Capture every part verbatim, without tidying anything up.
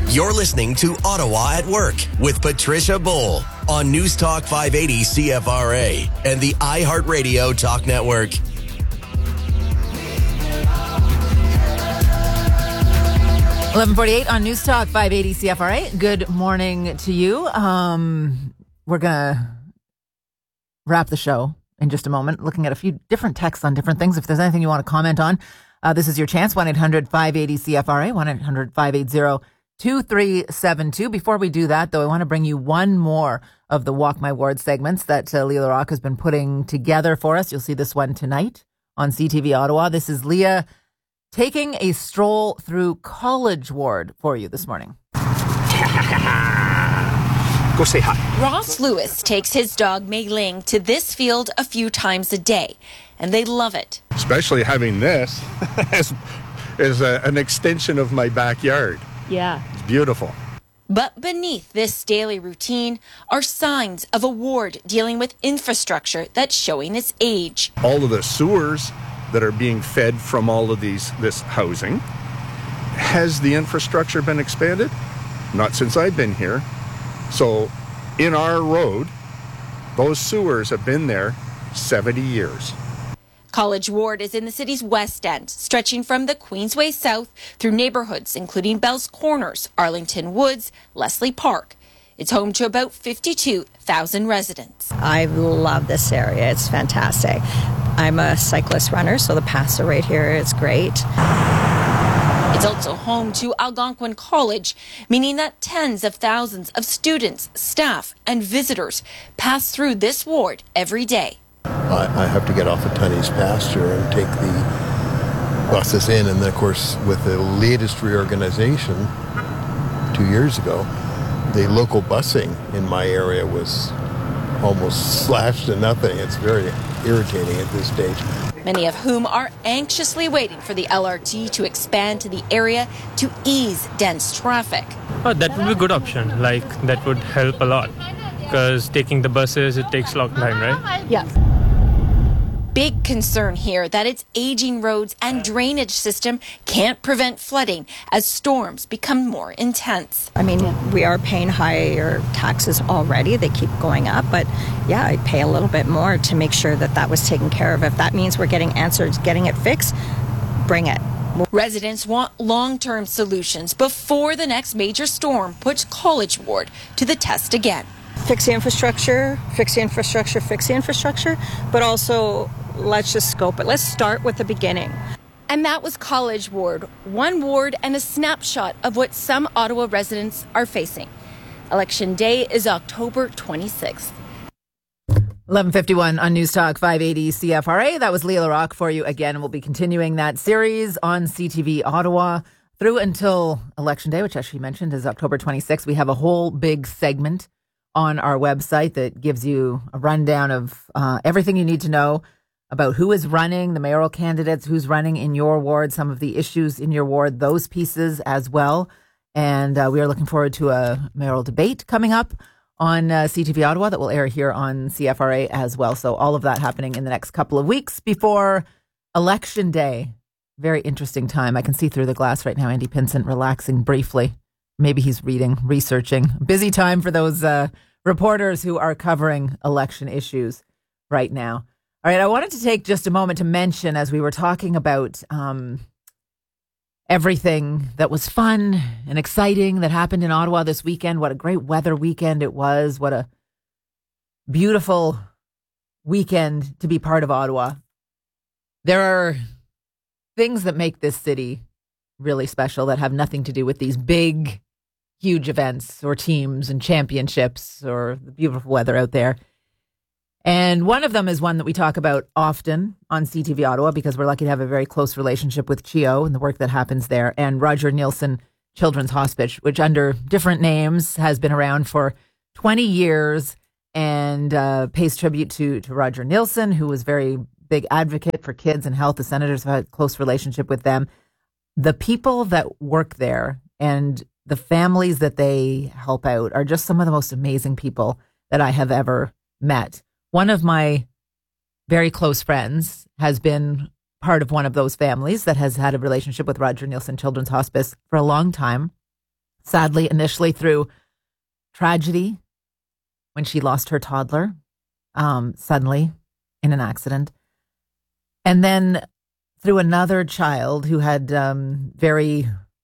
You're listening to Ottawa at Work with Patricia Bowl on News Talk five eighty C F R A and the iHeartRadio Talk Network. eleven forty-eight on News Talk five eighty C F R A. Good morning to you. Um, we're going to wrap the show in just a moment, looking at a few different texts on different things. If there's anything you want to comment on, uh, this is your chance. one eight hundred five eighty C F R A, one eight hundred five eighty two three seven two. Before we do that, though, I want to bring you one more of the Walk My Ward segments that uh, Leah Larocque has been putting together for us. You'll see this one tonight on C T V Ottawa. This is Leah taking a stroll through College Ward for you this morning. Go say hi. Ross Lewis takes his dog Mei Ling to this field a few times a day, and they love it. Especially having this as, as a, an extension of my backyard. Yeah. It's beautiful. But beneath this daily routine are signs of a ward dealing with infrastructure that's showing its age. All of the sewers that are being fed from all of these this housing. Has the infrastructure been expanded? Not since I've been here. So in our road, those sewers have been there seventy years. College Ward is in the city's west end, stretching from the Queensway South through neighborhoods including Bell's Corners, Arlington Woods, Leslie Park. It's home to about fifty-two thousand residents. I love this area. It's fantastic. I'm a cyclist runner, so the paths are right here. It's great. It's also home to Algonquin College, meaning that tens of thousands of students, staff, and visitors pass through this ward every day. I, I have to get off at Tunney's pasture and take the buses in, and then, of course, with the latest reorganization two years ago, the local busing in my area was almost slashed to nothing. It's very irritating at this stage. Many of whom are anxiously waiting for the L R T to expand to the area to ease dense traffic. Oh, that would be a good option. Like, that would help a lot. Because taking the buses, it takes a long time, right? Yeah. Big concern here that its aging roads and drainage system can't prevent flooding as storms become more intense. I mean, we are paying higher taxes already. They keep going up. But yeah, I'd pay a little bit more to make sure that that was taken care of. If that means we're getting answers, getting it fixed, bring it. Residents want long-term solutions before the next major storm puts College Ward to the test again. Fix the infrastructure, fix the infrastructure, fix the infrastructure, but also let's just scope it. Let's start with the beginning. And that was College Ward, one ward and a snapshot of what some Ottawa residents are facing. Election Day is October twenty-sixth. eleven fifty-one on News Talk five eighty C F R A. That was Leah Larocque for you again. We'll be continuing that series on C T V Ottawa through until Election Day, which as she mentioned is October twenty-sixth. We have a whole big segment on our website that gives you a rundown of uh, everything you need to know about who is running, the mayoral candidates, who's running in your ward, some of the issues in your ward, those pieces as well. And uh, we are looking forward to a mayoral debate coming up on uh, C T V Ottawa that will air here on C F R A as well. So all of that happening in the next couple of weeks before Election Day. Very interesting time. I can see through the glass right now, Andy Pinsent relaxing briefly. Maybe he's reading, researching. Busy time for those uh, reporters who are covering election issues right now. All right, I wanted to take just a moment to mention, as we were talking about um, everything that was fun and exciting that happened in Ottawa this weekend, what a great weather weekend it was, what a beautiful weekend to be part of Ottawa. There are things that make this city really special that have nothing to do with these big, huge events or teams and championships or the beautiful weather out there. And one of them is one that we talk about often on C T V Ottawa because we're lucky to have a very close relationship with C H I O and the work that happens there, and Roger Neilson Children's Hospice, which under different names has been around for twenty years and uh, pays tribute to, to Roger Neilson, who was a very big advocate for kids and health. The senators have had a close relationship with them. The people that work there and the families that they help out are just some of the most amazing people that I have ever met. One of my very close friends has been part of one of those families that has had a relationship with Roger Neilson Children's Hospice for a long time. sadly, initially through tragedy when she lost her toddler um, suddenly in an accident. And then through another child who had um, very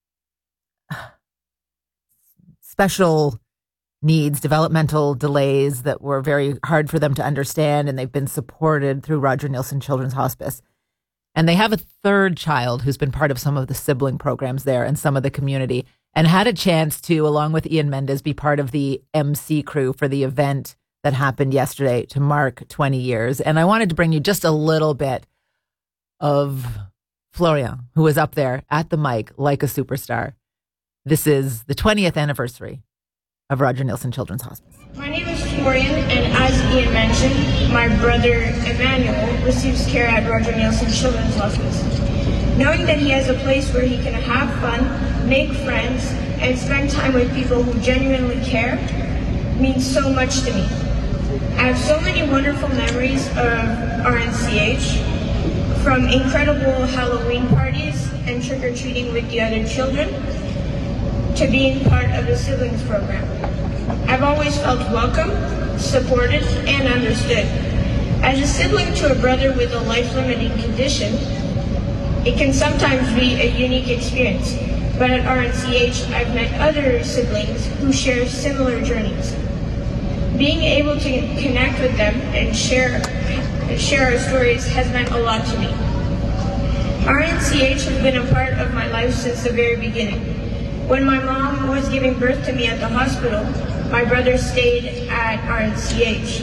special needs, developmental delays that were very hard for them to understand, and they've been supported through Roger Neilson Children's Hospice. And they have a third child who's been part of some of the sibling programs there and some of the community, and had a chance to, along with Ian Mendes, be part of the M C crew for the event that happened yesterday to mark twenty years. And I wanted to bring you just a little bit of Florian, who was up there at the mic like a superstar. This is the twentieth anniversary of Roger Neilson Children's Hospice. My name is Florian, and as Ian mentioned, my brother Emmanuel receives care at Roger Neilson Children's Hospice. Knowing that he has a place where he can have fun, make friends, and spend time with people who genuinely care means so much to me. I have so many wonderful memories of R N C H, from incredible Halloween parties and trick-or-treating with the other children, to being part of the siblings program. I've always felt welcome, supported, and understood. As a sibling to a brother with a life-limiting condition, it can sometimes be a unique experience, but at R N C H, I've met other siblings who share similar journeys. Being able to connect with them and share, share our stories has meant a lot to me. R N C H has been a part of my life since the very beginning. When my mom was giving birth to me at the hospital, my brother stayed at R N C H.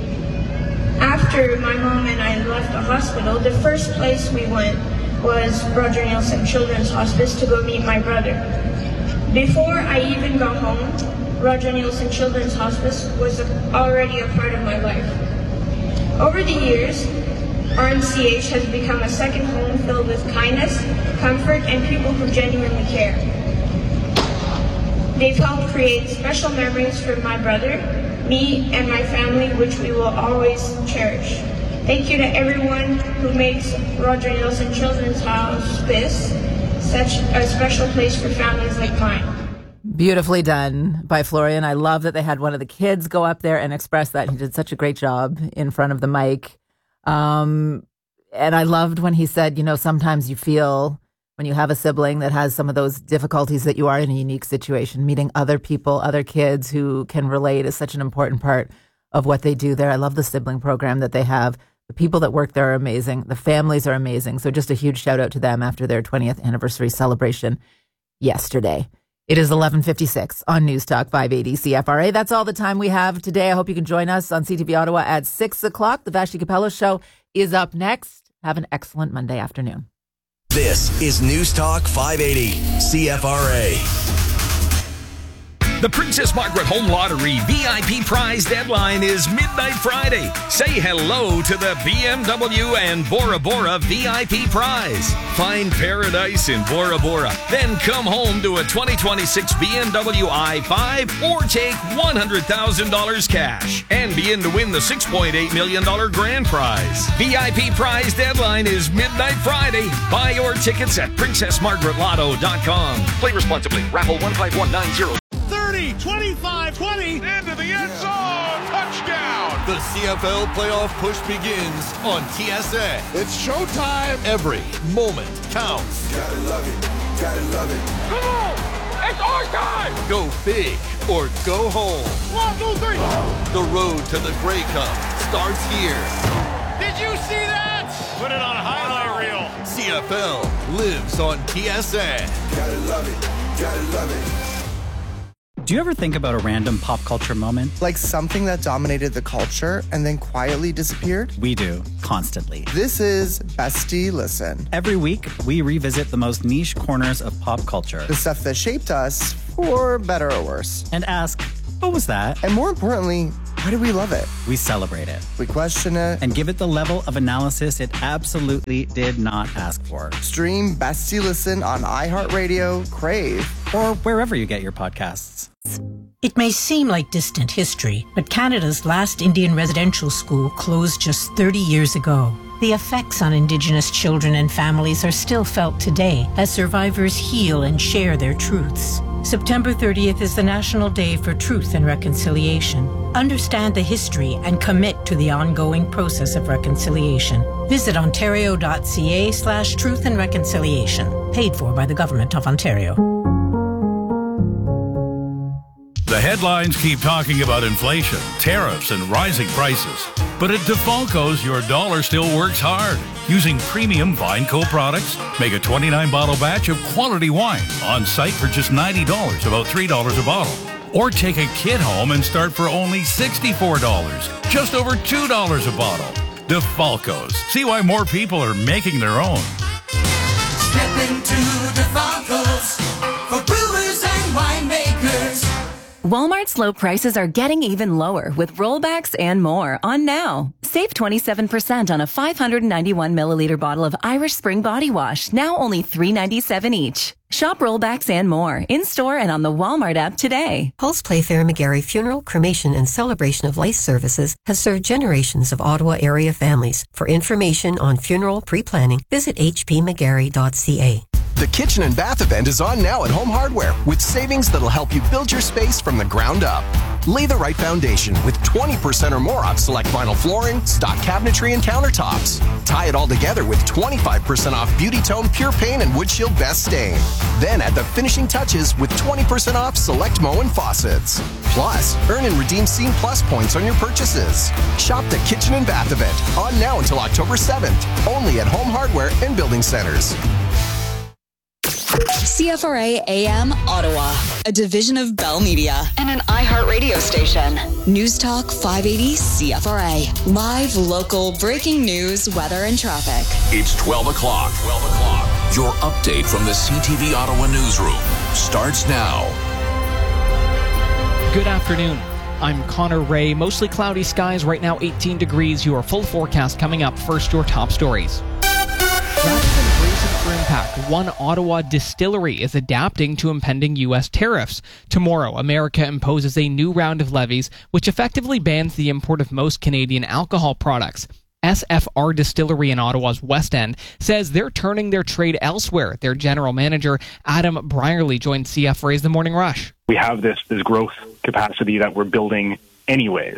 After my mom and I left the hospital, the first place we went was Roger Neilson Children's Hospice to go meet my brother. Before I even got home, Roger Neilson Children's Hospice was already a part of my life. Over the years, R N C H has become a second home filled with kindness, comfort, and people who genuinely care. They've helped create special memories for my brother, me, and my family, which we will always cherish. Thank you to everyone who makes Roger Neilson Children's Hospice such a special place for families like mine. Beautifully done by Florian. I love that they had one of the kids go up there and express that. He did such a great job in front of the mic. Um, and I loved when he said, you know, sometimes you feel when you have a sibling that has some of those difficulties that you are in a unique situation, meeting other people, other kids who can relate is such an important part of what they do there. I love the sibling program that they have. The people that work there are amazing. The families are amazing. So just a huge shout out to them after their twentieth anniversary celebration yesterday. It is eleven fifty-six on News Talk five eighty C F R A. That's all the time we have today. I hope you can join us on C T V Ottawa at six o'clock. The Vashti Capello Show is up next. Have an excellent Monday afternoon. This is News Talk five eighty C F R A. The Princess Margaret Home Lottery V I P prize deadline is midnight Friday. Say hello to the B M W and Bora Bora V I P prize. Find paradise in Bora Bora. Then come home to a twenty twenty-six B M W i five or take one hundred thousand dollars cash and be in to win the six point eight million dollars grand prize. V I P prize deadline is midnight Friday. Buy your tickets at princess margaret lotto dot com. Play responsibly. Raffle one five one nine zero. thirty, twenty-five, twenty, into the end zone, touchdown! The C F L playoff push begins on T S A. It's showtime! Every moment counts. Gotta love it, gotta love it. Come on! It's our time! Go big or go home. One, two, three! The road to the Grey Cup starts here. Did you see that? Put it on a highlight reel. C F L lives on T S A. Gotta love it, gotta love it. Do you ever think about a random pop culture moment? Like something that dominated the culture and then quietly disappeared? We do, constantly. This is Bestie Listen. Every week, we revisit the most niche corners of pop culture. The stuff that shaped us, for better or worse. And ask, what was that? And more importantly, why do we love it? We celebrate it. We question it. And give it the level of analysis it absolutely did not ask for. Stream Bestie Listen on iHeartRadio, Crave, or wherever you get your podcasts. It may seem like distant history, but Canada's last Indian residential school closed just thirty years ago. The effects on Indigenous children and families are still felt today as survivors heal and share their truths. September thirtieth is the National Day for Truth and Reconciliation. Understand the history and commit to the ongoing process of reconciliation. Visit ontario.ca slash truth and reconciliation. Paid for by the Government of Ontario. The headlines keep talking about inflation, tariffs, and rising prices. But at DeFalco's, your dollar still works hard. Using premium Vineco products, make a twenty-nine bottle batch of quality wine on site for just ninety dollars, about three dollars a bottle. Or take a kit home and start for only sixty-four dollars, just over two dollars a bottle. DeFalco's. See why more people are making their own. Step into DeFalco's for brewers and winemakers. Walmart's low prices are getting even lower with rollbacks and more on now. Save twenty-seven percent on a five hundred ninety-one milliliter bottle of Irish Spring Body Wash, now only three ninety-seven each. Shop rollbacks and more in-store and on the Walmart app today. Pulse Playfair McGarry Funeral, Cremation, and Celebration of Life Services has served generations of Ottawa area families. For information on funeral pre-planning, visit h p mcgarry dot c a. The Kitchen and Bath event is on now at Home Hardware with savings that'll help you build your space from the ground up. Lay the right foundation with twenty percent or more off select vinyl flooring, stock cabinetry, and countertops. Tie it all together with twenty-five percent off Beauty Tone Pure Paint and Wood Shield Best Stain. Then add the finishing touches with twenty percent off select Moen faucets. Plus, earn and redeem Scene Plus points on your purchases. Shop the Kitchen and Bath event on now until October seventh, only at Home Hardware and Building Centers. C F R A A M Ottawa, a division of Bell Media and an iHeart radio station. News Talk five eighty C F R A. Live, local, breaking news, weather, and traffic. It's twelve o'clock. twelve o'clock. Your update from the C T V Ottawa newsroom starts now. Good afternoon. I'm Connor Ray. Mostly cloudy skies right now, eighteen degrees. Your full forecast coming up. First, your top stories. Rather than bracing for impact, one Ottawa distillery is adapting to impending U S tariffs. Tomorrow, America imposes a new round of levies, which effectively bans the import of most Canadian alcohol products. S F R Distillery in Ottawa's West End says they're turning their trade elsewhere. Their general manager, Adam Brierley, joined C F R A's The Morning Rush. We have this, this growth capacity that we're building anyways.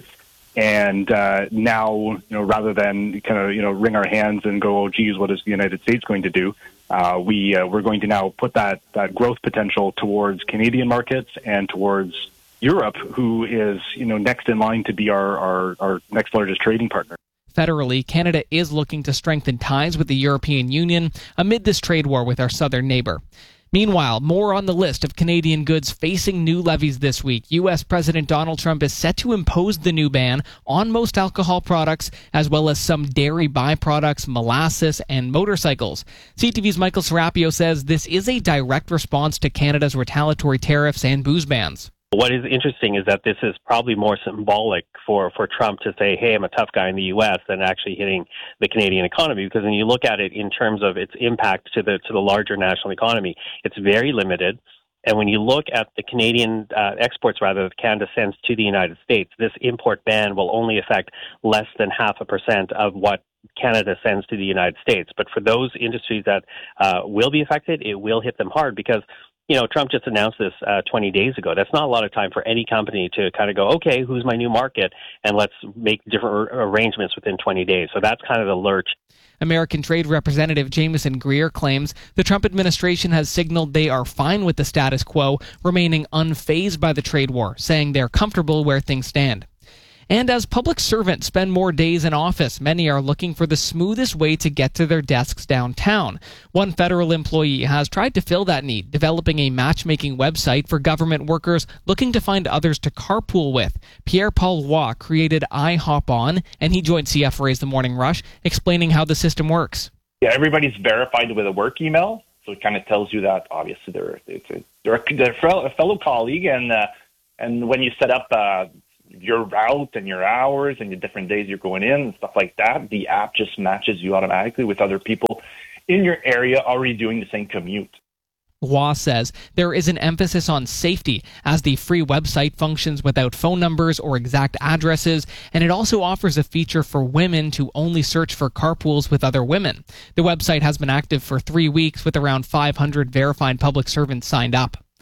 And uh, now, you know, rather than kind of, you know, wring our hands and go, oh, geez, what is the United States going to do? Uh, we, uh, we're going to now put that, that growth potential towards Canadian markets and towards Europe, who is, you know, next in line to be our, our, our next largest trading partner. Federally, Canada is looking to strengthen ties with the European Union amid this trade war with our southern neighbor. Meanwhile, more on the list of Canadian goods facing new levies this week. U S President Donald Trump is set to impose the new ban on most alcohol products, as well as some dairy byproducts, molasses, and motorcycles. C T V's Michael Serapio says this is a direct response to Canada's retaliatory tariffs and booze bans. What is interesting is that this is probably more symbolic for, for Trump to say, hey, I'm a tough guy in the U S than actually hitting the Canadian economy. Because when you look at it in terms of its impact to the to the larger national economy, it's very limited. And when you look at the Canadian uh, exports, rather, that Canada sends to the United States, this import ban will only affect less than half a percent of what Canada sends to the United States. But for those industries that uh, will be affected, it will hit them hard because, you know, Trump just announced this uh, twenty days ago. That's not a lot of time for any company to kind of go, okay, who's my new market? And let's make different ar- arrangements within twenty days. So that's kind of the lurch. American Trade Representative Jameson Greer claims the Trump administration has signaled they are fine with the status quo, remaining unfazed by the trade war, saying they're comfortable where things stand. And as public servants spend more days in office, many are looking for the smoothest way to get to their desks downtown. One federal employee has tried to fill that need, developing a matchmaking website for government workers looking to find others to carpool with. Pierre-Paul Roy created iHopOn, and he joined C F R A's The Morning Rush, explaining how the system works. Yeah, everybody's verified with a work email, so it kind of tells you that obviously they're, it's a, they're, a, they're a fellow colleague, and uh, and when you set up uh, your route and your hours and the different days you're going in and stuff like that, the app just matches you automatically with other people in your area already doing the same commute. Roy says there is an emphasis on safety as the free website functions without phone numbers or exact addresses, and it also offers a feature for women to only search for carpools with other women. The website has been active for three weeks with around five hundred verified public servants signed up.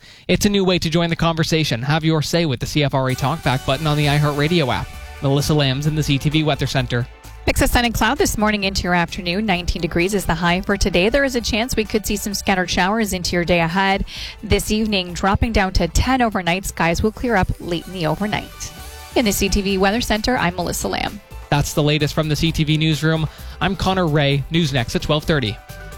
It's a new way to join the conversation. Have your say with the C F R A Talkback button on the iHeartRadio app. Melissa Lambs in the C T V Weather Center. Mix of sun and cloud this morning into your afternoon. nineteen degrees is the high for today. There is a chance we could see some scattered showers into your day ahead. This evening, dropping down to ten overnight. Skies will clear up late in the overnight. In the C T V Weather Center, I'm Melissa Lamb. That's the latest from the C T V Newsroom. I'm Connor Ray. News next at twelve thirty.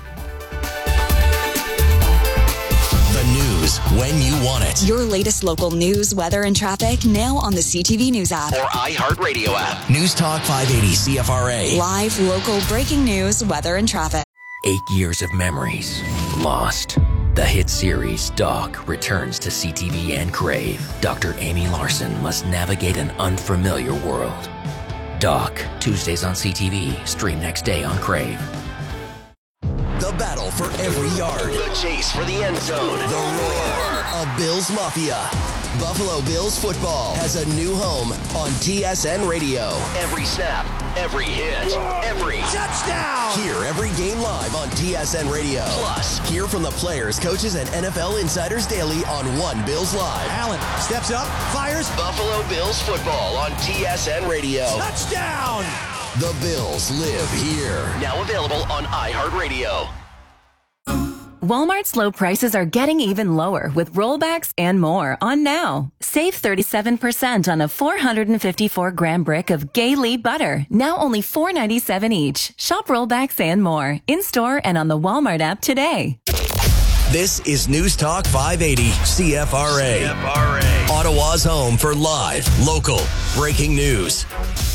When you want it. Your latest local news, weather, and traffic now on the C T V News app. Or iHeartRadio app. News Talk five eighty C F R A. Live, local, breaking news, weather, and traffic. Eight years of memories lost. The hit series Doc returns to C T V and Crave. Doctor Amy Larson must navigate an unfamiliar world. Doc, Tuesdays on C T V. Stream next day on Crave. The battle for every yard. The chase for the end zone. The roar of Bills Mafia. Buffalo Bills football has a new home on T S N Radio. Every snap, every hit, every touchdown. Hear every game live on T S N Radio. Plus, hear from the players, coaches, and N F L insiders daily on One Bills Live. Allen steps up, fires. Buffalo Bills football on T S N Radio. Touchdown. The Bills live here. Now available on iHeartRadio. Walmart's low prices are getting even lower with rollbacks and more on now. Save thirty-seven percent on a four hundred fifty-four gram brick of Gay-Lee butter. Now only four ninety-seven each. Shop rollbacks and more in-store and on the Walmart app today. This is News Talk five eighty C F R A. C F R A. Ottawa's home for live, local, breaking news.